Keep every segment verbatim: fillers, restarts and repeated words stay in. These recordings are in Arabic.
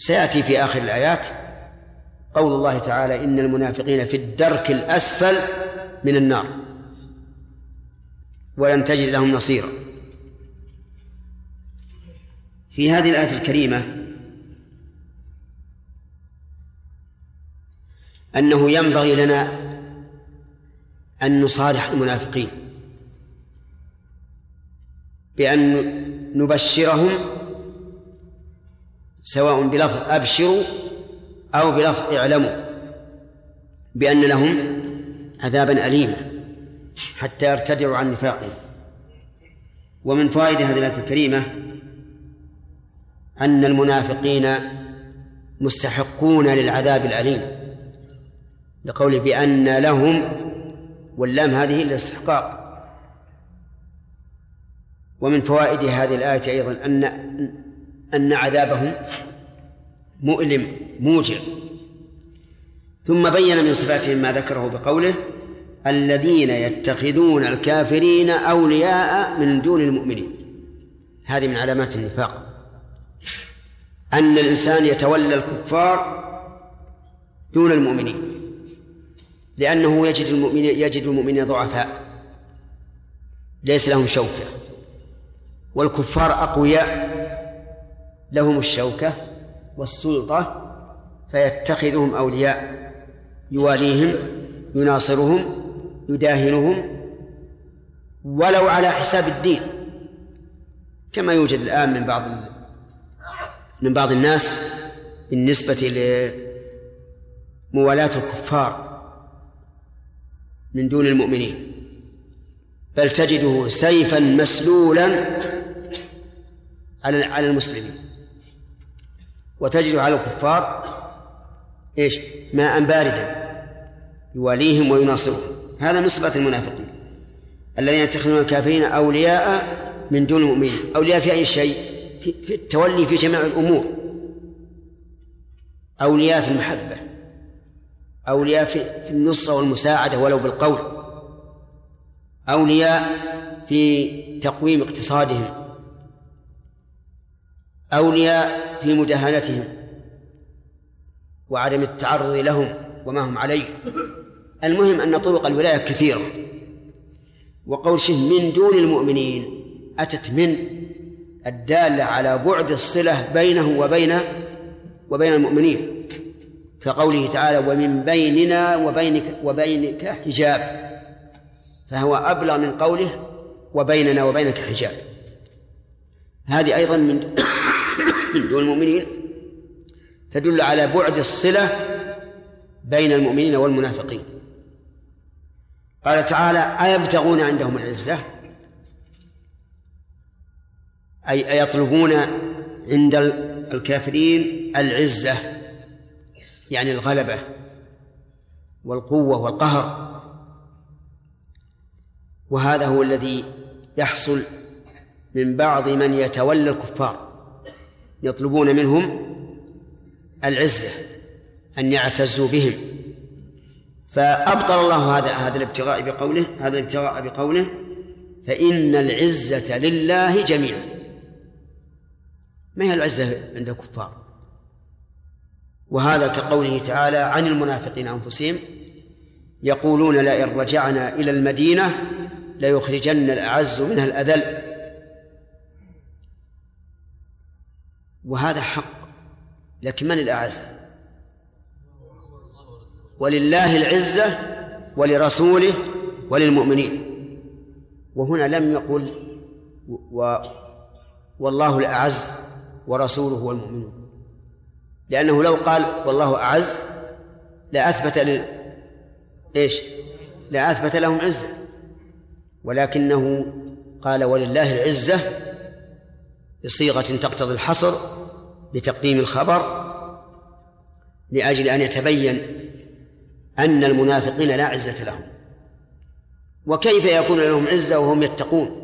سيأتي في آخر الآيات قول الله تعالى إن المنافقين في الدرك الأسفل من النار ولن تجد لهم نصيرا. في هذه الآية الكريمة أنه ينبغي لنا أن نصالح المنافقين بأن نبشرهم سواء بلفظ أبشروا أو بلفظ اعلموا بأن لهم عذابا أليما حتى يرتدعوا عن نفاقهم. ومن فوائد هذه الآية الكريمة أن المنافقين مستحقون للعذاب الأليم لقوله بأن لهم، واللام هذه الاستحقاق. ومن فوائد هذه الآية أيضا أن أن عذابهم مؤلم موجع. ثم بين من صفاتهم ما ذكره بقوله الذين يتخذون الكافرين أولياء من دون المؤمنين. هذه من علامات النفاق أن الإنسان يتولى الكفار دون المؤمنين، لأنه يجد المؤمنين يجد المؤمنين ضعفاء ليس لهم شوكة، والكفار أقوياء لهم الشوكة والسلطة، فيتخذهم أولياء يواليهم يناصرهم يداهنهم ولو على حساب الدين، كما يوجد الآن من بعض من بعض الناس بالنسبة لموالاة الكفار من دون المؤمنين، بل تجده سيفا مسلولا على المسلمين، وتجده على الكفار إيش ماء باردا يواليهم ويناصرهم. هذا من صفات المنافقين الذين يتخذون الكافرين أولياء من دون المؤمنين. أولياء في أي شيء؟ في التولي في جميع الأمور، أولياء في المحبة، أولياء في النصرة والمساعدة ولو بالقول، أولياء في تقويم اقتصادهم، أولياء في مداهنتهم وعدم التعرض لهم وما هم عليه. المهم أن طرق الولاية كثيرة. وقول شيء من دون المؤمنين أتت من الدالة على بعد الصلة بينه وبين وبين المؤمنين، كقوله تعالى ومن بيننا وبينك وبينك حجاب، فهو أبلغ من قوله وبيننا وبينك حجاب. هذه أيضا من دون المؤمنين تدل على بعد الصلة بين المؤمنين والمنافقين. قال تعالى أيبتغون عندهم العزة، أي أيطلبون عند الكافرين العزة، يعني الغلبة والقوة والقهر. وهذا هو الذي يحصل من بعض من يتولى الكفار، يطلبون منهم العزة أن يعتزوا بهم، فأبطل الله هذا هذا الابتغاء بقوله هذا الابتغاء بقوله فإن العزة لله جميعا. ما هي العزة عند الكفار؟ وهذا كقوله تعالى عن المنافقين أنفسهم يقولون لئن رجعنا إلى المدينة ليخرجن الأعز منها الأذل. وهذا حق، لكن من الأعز؟ ولله العزة ولرسوله وللمؤمنين. وهنا لم يقل و والله الأعز ورسوله والمؤمنون، لأنه لو قال والله أعز لأثبت ل... إيش لأثبت لهم عزة، ولكنه قال ولله العزة بصيغة تقتضي الحصر بتقديم الخبر لأجل أن يتبين أن المنافقين لا عزة لهم. وكيف يكون لهم عزة وهم يتقون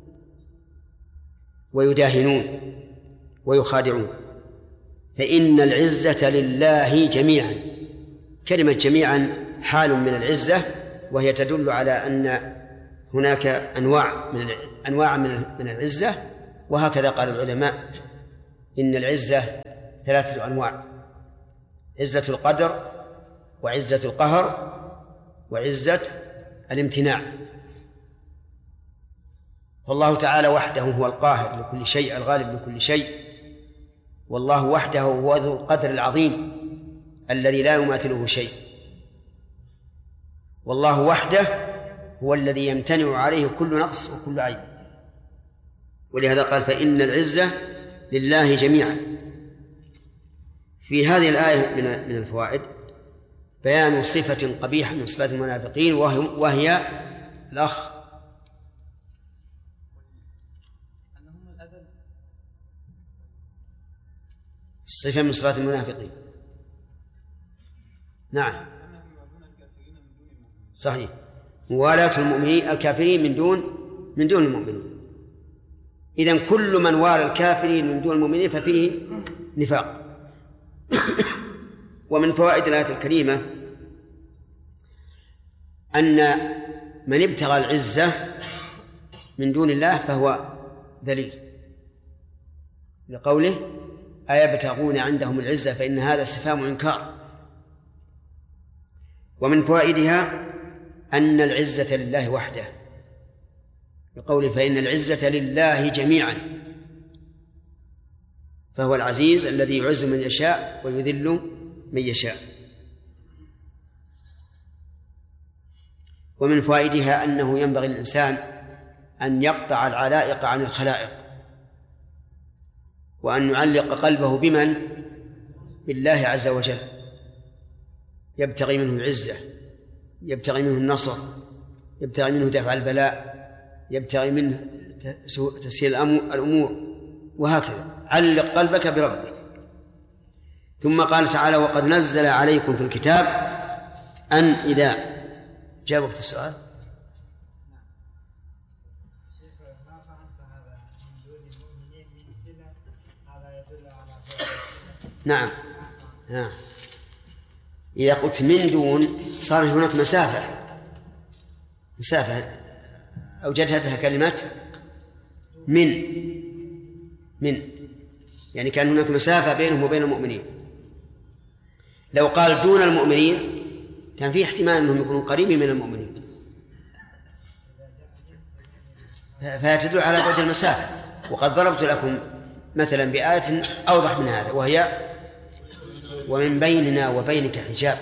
ويداهنون ويخادعون؟ فإن العزة لله جميعا. كلمة جميعا حال من العزة، وهي تدل على أن هناك أنواع من أنواع من العزة. وهكذا قال العلماء إن العزة ثلاثة أنواع: عزة القدر، وعزة القهر، وعزة الامتناع. فالله تعالى وحده هو القاهر لكل شيء، الغالب لكل شيء، والله وحده هو ذو القدر العظيم الذي لا يماثله شيء، والله وحده هو الذي يمتنع عليه كل نقص وكل عيب. ولهذا قال: فإن العزة لله جميعا. في هذه الآية من الفوائد بيان صفة قبيحة من صفات المنافقين، وهي الأخ صفة من صفات المنافقين. نعم صحيح، موالاة المؤمنين الكافرين من دون من دون المؤمنين. إذن كل من والى الكافرين من دون المؤمنين ففيه نفاق. ومن فوائد الآية الكريمة أن من ابتغى العزة من دون الله فهو ذليل، لقوله: أيبتغون عندهم العزة، فإن هذا استفهام إنكار. ومن فوائدها أن العزة لله وحده، بقوله: فإن العزة لله جميعا، فهو العزيز الذي يعز من يشاء ويذل من يشاء. ومن فوائدها أنه ينبغي للإنسان أن يقطع العلائق عن الخلائق، وأن يعلق قلبه بمن؟ بالله عز وجل، يبتغي منه العزة، يبتغي منه النصر، يبتغي منه دفع البلاء، يبتغي منه تسهيل الأمور، وهكذا. علق قلبك بربك. ثم قال تعالى: وقد نزل عليكم في الكتاب أن إذا جاء وقت السؤال. نعم نعم إذا قلت من دون صار هناك مسافة مسافة أوجدتها كلمة من من يعني كان هناك مسافة بينهم وبين المؤمنين. لو قال دون المؤمنين كان فيه احتمال أنهم يكونوا قريبين من المؤمنين، فيتدل على بعد المسافة. وقد ضربت لكم مثلا بآية أوضح من هذا، وهي: ومن بيننا وبينك حجاب.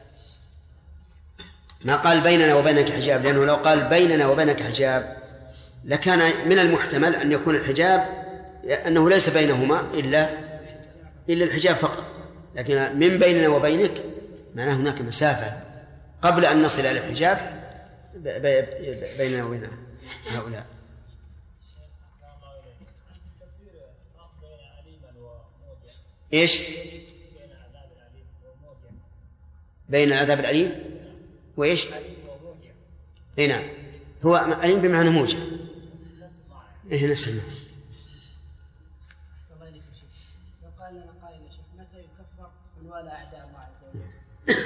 ما قال بيننا وبينك حجاب، لأنه لو قال بيننا وبينك حجاب لكان من المحتمل أن يكون الحجاب أنه ليس بينهما إلا إلا الحجاب فقط، لكن من بيننا وبينك معناه هناك مسافة قبل أن نصل إلى الحجاب بيننا وبين هؤلاء. إيش؟ بين العذاب الأليم وإيش؟ إيه نعم، هو أليم بمعنى موجع. إيه نفس المعنى. لو قال لنا قائل يا شيخ متى يكفر من والى أعداء الله عز وجل؟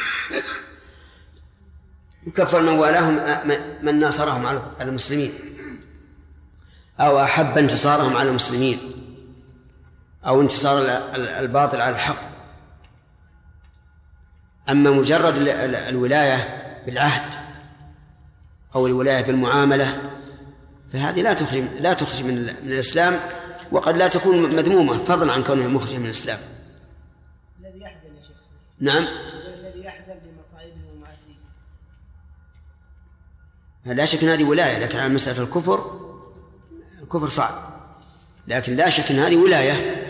يكفر من والاهم من ناصرهم على المسلمين، أو أحب انتصارهم على المسلمين، أو انتصار الباطل على الحق. أما مجرد الولاية بالعهد أو الولاية بالمعاملة فهذه لا تخرج لا تخرج من الإسلام، وقد لا تكون مذمومة فضلا عن كونها مخرجة من الإسلام. الذي يحزن يا شيخ. نعم. الذي يحزن بمصائبه ومعاصيه. لا شك أن هذه ولاية، لكن على مسألة الكفر الكفر صعب، لكن لا شك أن هذه ولاية.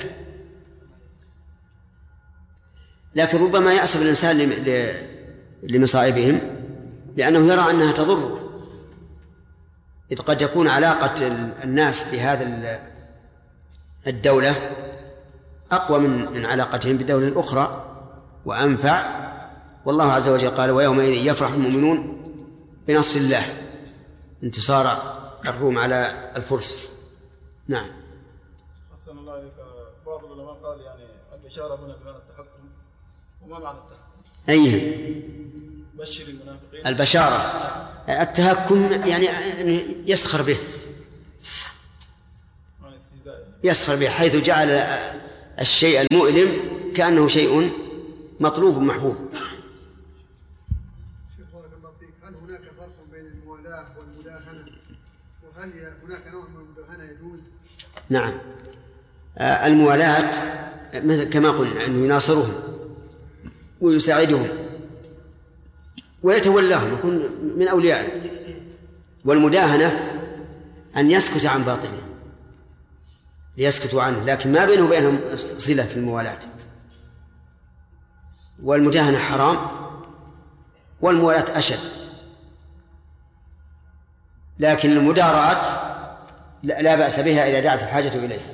لكن ربما يأسف الإنسان لمصائبهم لأنه يرى أنها تضره، إذ قد يكون علاقة الناس بهذا الدولة أقوى من من علاقتهم بالدولة الأخرى وأنفع. والله عز وجل قال: ويومئذ يفرح المؤمنون بنصر الله، انتصار الروم على الفرس. نعم. أحسن الله إليك. بعض العلماء قال يعني البشارة هنا بمعنى التحكم، وما معنى التحكم؟ أيه؟ بشر المنافقين. البشارة التهكم يعني يسخر به، يسخر به، حيث جعل الشيء المؤلم كأنه شيء مطلوب محبوب. شيخ بارك الله فيك، هل هناك فرق بين الموالاة والمداهنة؟ وهل هناك نوع من المداهنة يجوز؟ نعم، الموالاة كما قلنا أنه يناصرهم ويساعدهم ويتولاهم، يكون من أوليائه. والمداهنة أن يسكت عن باطله ليسكتوا عنه، لكن ما بينه وبينهم صلة في الموالاة. والمداهنة حرام والموالاة أشد، لكن المداراة لا بأس بها إذا دعت الحاجة إليها.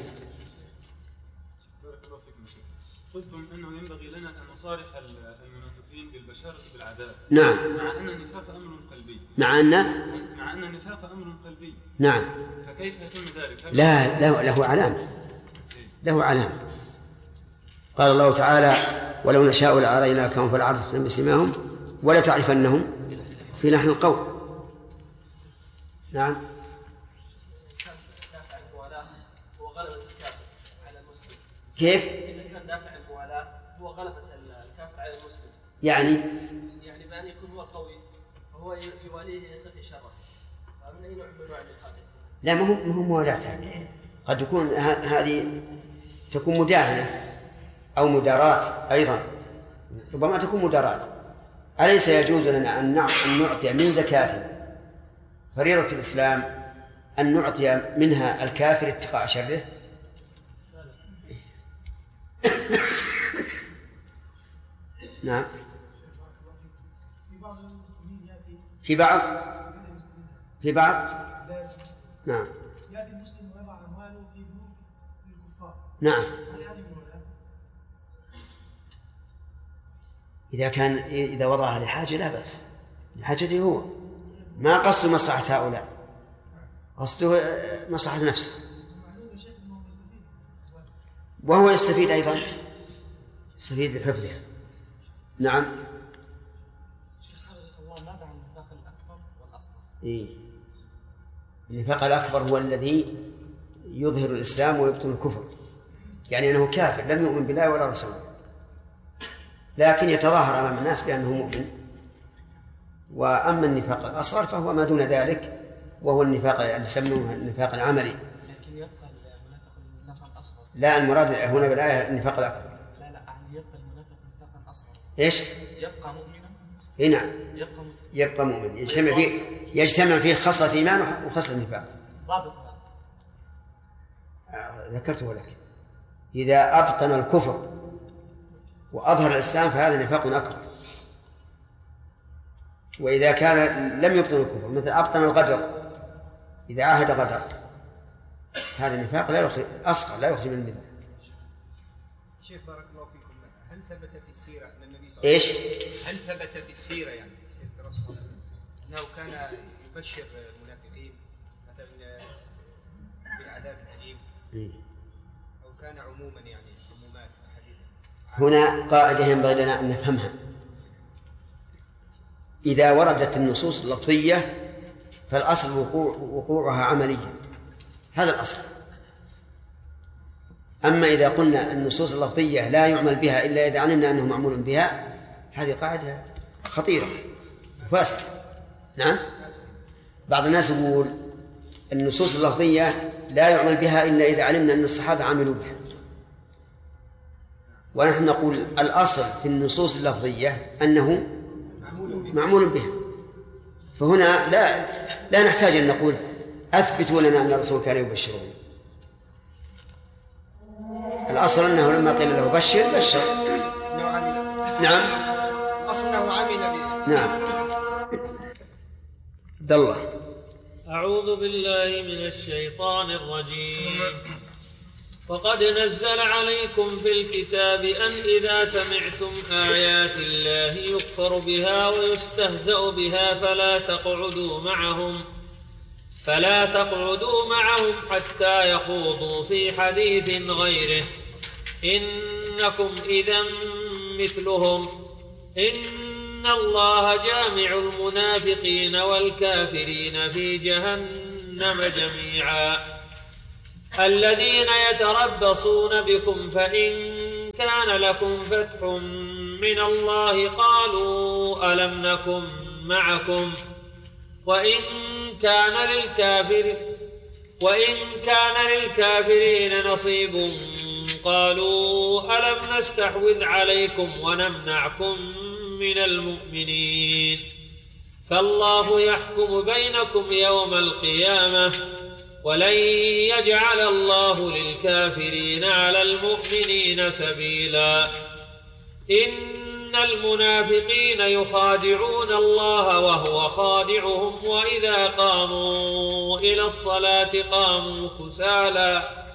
قلتم أنه ينبغي لنا أن نصارح المنافقين بالبشارة بالعذاب. نعم. مع أن النفاق أمر قلبي. مع أن مع أن النفاق أمر قلبي. نعم. فكيف يتم ذلك؟ لا له, له علامة له علامة. قال الله تعالى: ولو نشاء لأريناكهم فلعرفتم بسيماهم ولتعرفنهم في لحن القول. نعم. دافع الموالاة هو غلبة الكافر على المسلم. كيف؟ إذا كان دافع الموالاة هو غلبة الكافر على المسلم. يعني يعني بأن يكون هو قوي وهو يواليه يتقي شره. فمن أي نوع من أنواع النفاق؟ لا، ما هو ما هو موالاة. قد تكون هذه تكون مداهنة أو مداراة أيضا، ربما تكون مداراة. أليس يجوز لنا أن نعطي من زكاة فريضة الإسلام أن نعطي منها الكافر اتقاء شره؟ نعم. في بعض في بعض نعم. يأتي المسلم ويضع أمواله في بنوك الكفار. نعم. هل هذه موالاة؟ إذا كان إذا وضعها لحاجة لا بأس، لحاجته هو، ما قصد مصلحة هؤلاء، قصده مصلحة نفسه، وهو يستفيد أيضا، يستفيد بحفظها. نعم. شيخ حفظك الله، ماذا عن النفاق الأكبر والأصغر؟ إيه؟ النفاق الأكبر هو الذي يظهر الإسلام ويبطن الكفر، يعني أنه كافر لم يؤمن بالله ولا رسوله، لكن يتظاهر أمام الناس بأنه مؤمن. وأما النفاق الأصغر فهو ما دون ذلك، وهو النفاق الذي يسمونه النفاق العملي. لكن يبقى المنافق النفاق الأصغر. لا، المراد هنا بالآية النفاق الأكبر. لا لا، يبقى المنافق نفاقا أصغر. إيش؟ يبقى مؤمنا. إيه نعم. يبقى مسلم. يبقى مؤمن، يجتمع فيه يجتمع فيه خصلة إيمان وخصلة نفاق. ضابط هذا. ذكرته لك، إذا أبطن الكفر وأظهر الإسلام فهذا نفاق أكبر، وإذا كان لم يبطن الكفر مثل أبطن الغدر، إذا عاهد غدر، هذا نفاق لا يخرج أصغر، لا يخرج من الملة. شيخ بارك الله فيكم، هل ثبت في السيرة أن النبي صلى الله عليه وسلم إيش؟ هل ثبت في السيرة يعني في سيرة الرسول صلى الله عليه وسلم أنه كان يبشر المنافقين مثلا بالعذاب الأليم، أو كان عموما يعني عمومات حديث؟ هنا قاعدة ينبغي لنا أن نفهمها. إذا وردت النصوص اللفظية فالأصل وقوع وقوعها عمليا، هذا الأصل. أما إذا قلنا النصوص اللفظية لا يعمل بها إلا إذا علمنا أنه معمول بها، هذه قاعدة خطيرة فاسدة. نعم. بعض الناس يقول النصوص اللفظية لا يعمل بها إلا إذا علمنا أن الصحابة عملوا بها، ونحن نقول الأصل في النصوص اللفظية أنه معمول بها. فهنا لا لا نحتاج أن نقول أثبتوا لنا أن الرسول كان يبشرون. الأصل أنه لما قيل له بشر بشر. نعم. الأصل أنه عمل به. نعم. عبد الله. أعوذ بالله من الشيطان الرجيم. وقد نزل عليكم في الكتاب أن إذا سمعتم آيات الله يكفر بها ويستهزأ بها فلا تقعدوا معهم فلا تقعدوا معهم حتى يخوضوا في حديث غيره إنكم إذا مثلهم إن الله جامع المنافقين والكافرين في جهنم جميعا. الذين يتربصون بكم فإن كان لكم فتح من الله قالوا ألم نكن معكم وإن كان للكافر وإن كان للكافرين نصيب قالوا ألم نستحوذ عليكم ونمنعكم من المؤمنين فالله يحكم بينكم يوم القيامة ولن يجعل الله للكافرين على المؤمنين سبيلا إن المنافقين يخادعون الله وهو خادعهم وإذا قاموا إلى الصلاة قاموا كسالى